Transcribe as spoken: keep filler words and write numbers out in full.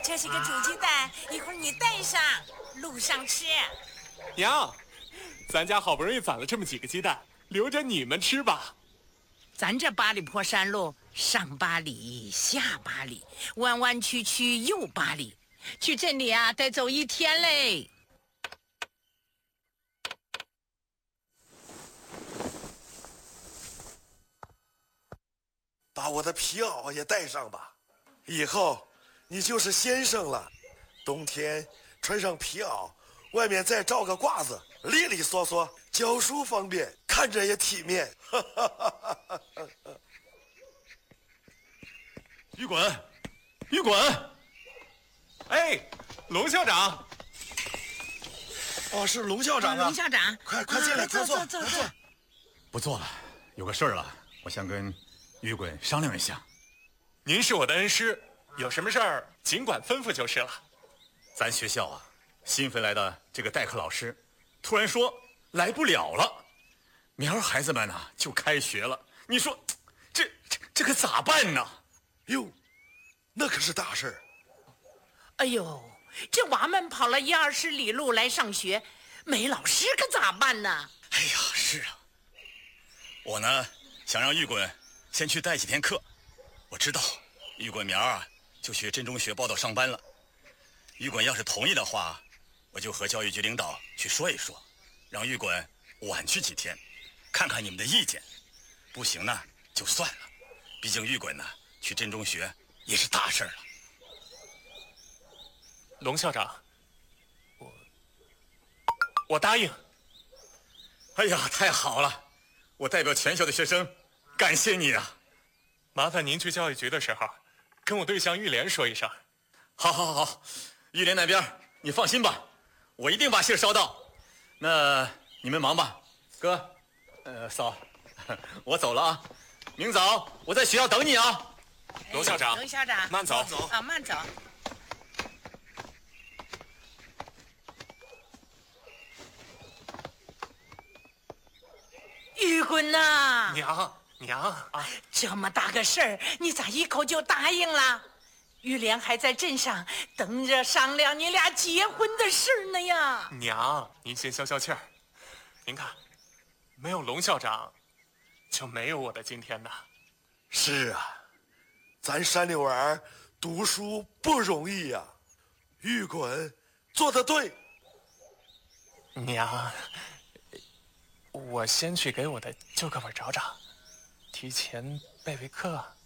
这是个煮鸡蛋，一会儿你带上，路上吃。 娘，咱家好不容易攒了这么几个鸡蛋，留着你们吃吧。 咱这八里坡山路，上八里，下八里，弯弯曲曲又八里，去镇里啊得走一天嘞。 把我的皮袄也带上吧，以后你就是先生了。冬天穿上皮袄，外面再罩个褂子，利利索索，教书方便，看着也体面。 于滚，于滚！ 哎，龙校长。 哦，是龙校长啊！ 龙校长， 快快进来，快坐， 坐坐坐。 不做了，有个事儿了，我想跟于滚商量一下。 您是我的恩师，有什么事儿尽管吩咐就是了。 咱学校啊，新飞来的这个代课老师，突然说来不了了，明儿孩子们呢就开学了。你说，这这这可咋办呢？ 哟，那可是大事儿。 哎呦，这娃们跑了一二十里路来上学，没老师可咋办呢？ 哎呀，是啊，我呢想让玉滚先去带几天课。我知道玉滚明儿啊就去镇中学报道上班了。玉滚要是同意的话，我就和教育局领导去说一说，让玉滚晚去几天，看看你们的意见。不行呢就算了，毕竟玉滚呢去镇中学也是大事了。 龙校长，我我答应。 哎呀，太好了！我代表全校的学生感谢你啊！ 麻烦您去教育局的时候，跟我对象玉莲说一声。 好，好，好，好，玉莲那边你放心吧，我一定把信捎到。那你们忙吧，哥，呃，嫂，我走了啊。明早我在学校等你啊。 龙校长， 龙校长， 慢走，走啊，慢走。玉滚呐， 娘娘啊， 这么大个事儿，你咋一口就答应了？玉莲还在镇上等着商量你俩结婚的事儿呢呀。 娘，您先消消气儿。您看，没有龙校长，就没有我的今天呐。 是啊，咱山里娃儿读书不容易呀、啊。玉滚做得对。 娘，我先去给我的旧课本找找，提前备备课。